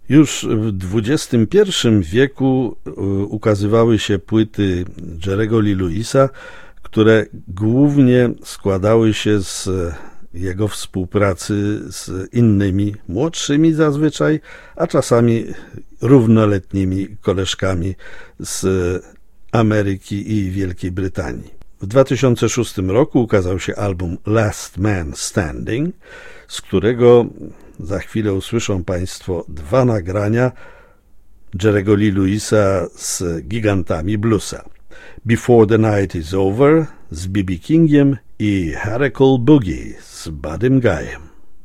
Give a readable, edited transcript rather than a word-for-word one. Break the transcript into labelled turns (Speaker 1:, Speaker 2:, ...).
Speaker 1: Już w XXI wieku ukazywały się płyty Jerry'ego Lee Lewisa, które głównie składały się z jego współpracy z innymi, młodszymi zazwyczaj, a czasami równoletnimi koleżkami z Ameryki i Wielkiej Brytanii. W 2006 roku ukazał się album Last Man Standing, z którego za chwilę usłyszą Państwo dwa nagrania Jerry'ego Lee Lewisa z gigantami bluesa. Before the Night is Over z B.B. Kingiem i Hurricane Boogie z Buddym Guyem.